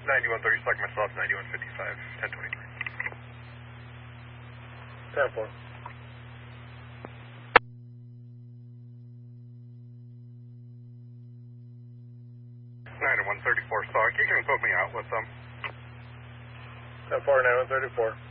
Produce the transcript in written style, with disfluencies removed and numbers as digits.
9130, select myself, 9155, 1023. 10-4. 9134, Stark, you can put me out with them. 10-4, 9134.